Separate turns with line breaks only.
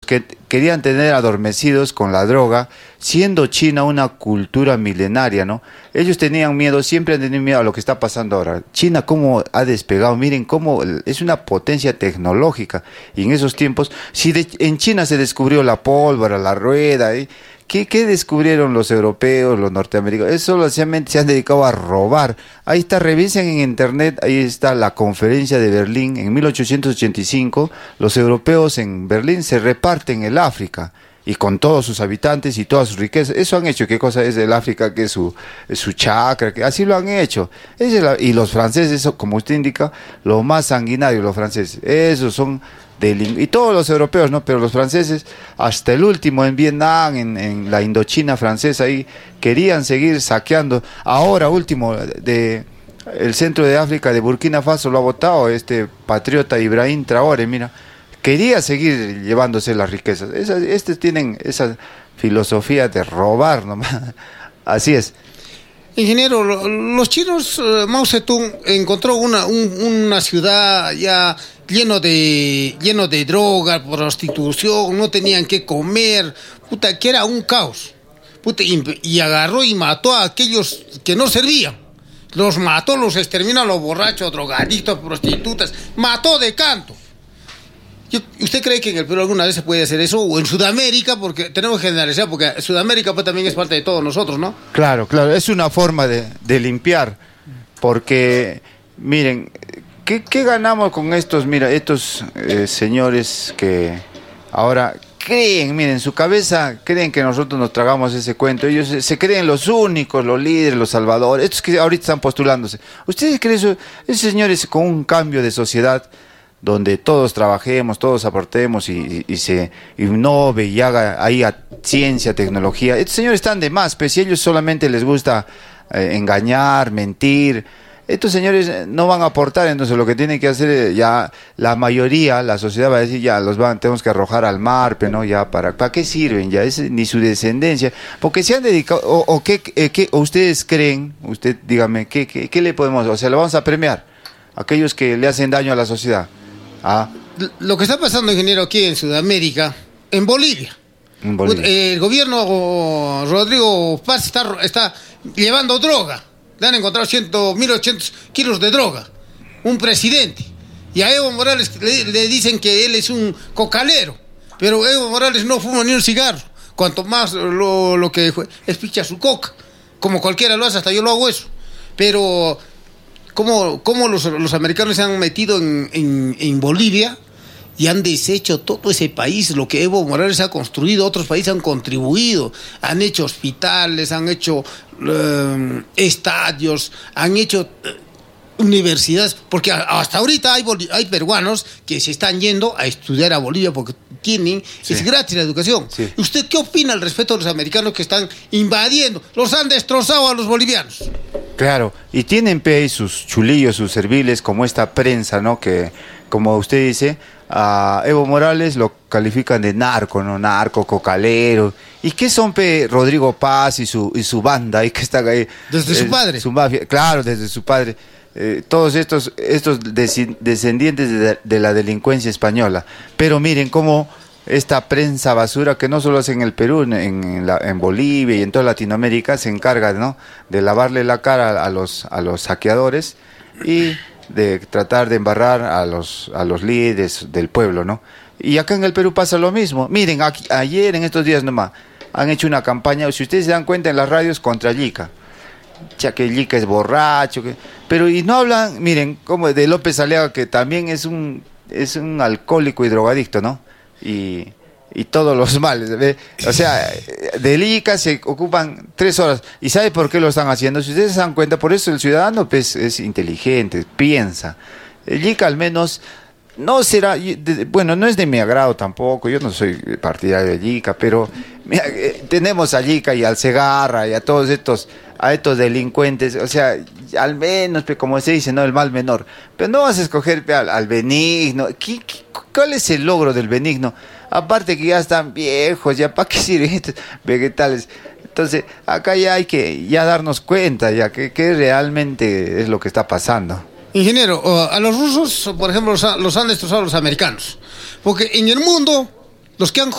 que querían tener adormecidos con la droga, siendo China una cultura milenaria, ¿no? Ellos tenían miedo, siempre han tenido miedo a lo que está pasando ahora. China cómo ha despegado, miren cómo es una potencia tecnológica. Y en esos tiempos, si en China se descubrió la pólvora, la rueda, ¿qué descubrieron los europeos, los norteamericanos? Eso solamente se han dedicado a robar. Ahí está, revisen en internet, ahí está la conferencia de Berlín. En 1885, los europeos en Berlín se reparten el África, y con todos sus habitantes y todas sus riquezas. Eso han hecho. ¿Qué cosa es el África? Que es su chakra, que así lo han hecho. Y los franceses, eso, como usted indica, lo más sanguinario, los franceses, esos son... y todos los europeos, ¿no? Pero los franceses, hasta el último en Vietnam, en la Indochina francesa, ahí querían seguir saqueando. Ahora último, el centro de África, de Burkina Faso, lo ha votado este patriota Ibrahim Traoré, mira. Quería seguir llevándose las riquezas. Estos tienen esa filosofía de robar nomás. Así es.
Ingeniero, los chinos, Mao Zedong encontró una ciudad ya lleno de droga, prostitución, no tenían que comer, puta, que era un caos. Puta, y agarró y mató a aquellos que no servían. Los mató, los exterminó a los borrachos, drogadictos, prostitutas, mató de canto. ¿Usted cree que en el Perú alguna vez se puede hacer eso? O en Sudamérica, porque tenemos que generalizar, porque Sudamérica pues también es parte de todos nosotros, ¿no?
Claro, es una forma de limpiar, porque, miren, ¿qué ganamos con estos, estos señores que ahora creen, miren, en su cabeza creen que nosotros nos tragamos ese cuento? Ellos se creen los únicos, los líderes, los salvadores, estos que ahorita están postulándose. ¿Ustedes creen eso? Esos señores con un cambio de sociedad donde todos trabajemos, todos aportemos y se innove y haga ahí a ciencia, tecnología. Estos señores están de más, pues si a ellos solamente les gusta engañar, mentir, estos señores no van a aportar. Entonces lo que tienen que hacer ya la mayoría, la sociedad va a decir, ya tenemos que arrojar al mar, pero no, ya ¿para qué sirven? Ya es ni su descendencia, porque se han dedicado, o ustedes creen, usted dígame, ¿qué le podemos, o sea, lo vamos a premiar a aquellos que le hacen daño a la sociedad?
Lo que está pasando, ingeniero, aquí en Sudamérica, en Bolivia. El gobierno Rodrigo Paz está llevando droga. Le han encontrado 1.800 kilos de droga. Un presidente. Y a Evo Morales le dicen que él es un cocalero. Pero Evo Morales no fuma ni un cigarro. Cuanto más lo que es picha su coca. Como cualquiera lo hace, hasta yo lo hago eso. Pero... ¿Cómo los americanos se han metido en Bolivia y han deshecho todo ese país? Lo que Evo Morales ha construido, otros países han contribuido, han hecho hospitales, han hecho estadios, han hecho universidades, porque hasta ahorita hay peruanos que se están yendo a estudiar a Bolivia porque es gratis la educación. Sí. ¿Usted qué opina al respecto de los americanos que están invadiendo? Los han destrozado a los bolivianos.
Claro, y tienen sus chulillos, sus serviles, como esta prensa, ¿no? Que, como usted dice, a Evo Morales lo califican de narco, ¿no? Narco, cocalero. ¿Y qué son Rodrigo Paz y su banda? ¿Y que está ahí?
Desde su padre.
Su mafia, claro, desde su padre. Todos estos descendientes de la delincuencia española. Pero miren cómo esta prensa basura, que no solo hace en el Perú, en Bolivia y en toda Latinoamérica, se encarga, ¿no?, de lavarle la cara a los saqueadores y de tratar de embarrar a los líderes del pueblo, ¿no? Y acá en el Perú pasa lo mismo. Miren, ayer, en estos días nomás, han hecho una campaña, si ustedes se dan cuenta, en las radios contra Yica. Ya que Yica es borracho, pero y no hablan, miren, como de López Aliaga, que también es un alcohólico y drogadicto, ¿no? Y todos los males, ¿ve? O sea, de Yica se ocupan 3 horas. ¿Y sabe por qué lo están haciendo? Si ustedes se dan cuenta, por eso el ciudadano pues es inteligente, piensa. El Yica al menos no será, bueno, no es de mi agrado tampoco, yo no soy partidario de Yica, pero mira, tenemos a Yica y al Segarra y a todos estos delincuentes, o sea, al menos, como se dice, no, el mal menor. Pero no vas a escoger al benigno. ¿Cuál es el logro del benigno? Aparte que ya están viejos, ya para qué sirven estos vegetales. Entonces, acá ya hay que darnos cuenta, ya que realmente es lo que está pasando.
Ingeniero, a los rusos, por ejemplo, los han destrozado los americanos. Porque en el mundo, los que han